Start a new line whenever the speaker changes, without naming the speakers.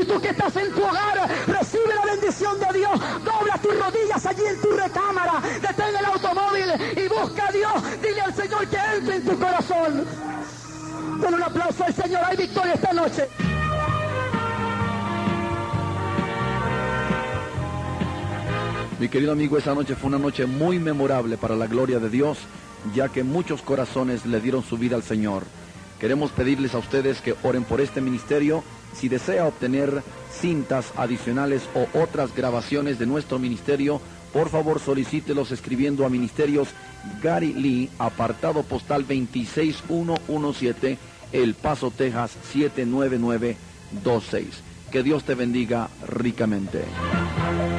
Y tú que estás en tu hogar, recibe la bendición de Dios. Dobla tus rodillas allí en tu recámara. Detén el automóvil y busca a Dios. Dile al Señor que entre en tu corazón. Dale un aplauso al Señor. Hay victoria esta noche.
Mi querido amigo, esa noche fue una noche muy memorable para la gloria de Dios, ya que muchos corazones le dieron su vida al Señor. Queremos pedirles a ustedes que oren por este ministerio. Si desea obtener cintas adicionales o otras grabaciones de nuestro ministerio, por favor solicítelos escribiendo a Ministerios Gary Lee, apartado postal 26117, El Paso, Texas 79926. Que Dios te bendiga ricamente.